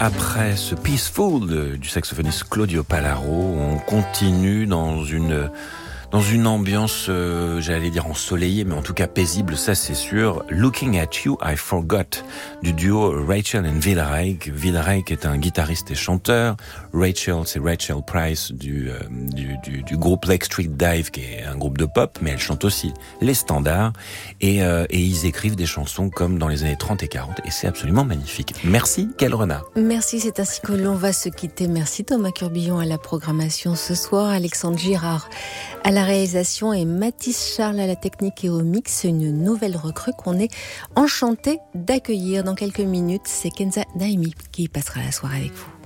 Après ce Peaceful du saxophoniste Claudio Pallaro, on continue dans une ambiance, j'allais dire ensoleillée, mais en tout cas paisible, ça c'est sûr. Looking at You, I Forgot, du duo Rachel and Villereich. Villereich est un guitariste et chanteur. Rachel, c'est Rachel Price du groupe Lake Street Dive, qui est un groupe de pop, mais elle chante aussi les standards. Et ils écrivent des chansons comme dans les années 30 et 40, et c'est absolument magnifique. Merci, Gaëlle Renard. Merci, c'est ainsi que l'on va se quitter. Merci Thomas Curbillon à la programmation ce soir, Alexandre Girard à la réalisation et Mathis Charles à la technique et au mix, une nouvelle recrue qu'on est enchanté d'accueillir dans quelques minutes. C'est Kenza Naimi qui passera la soirée avec vous.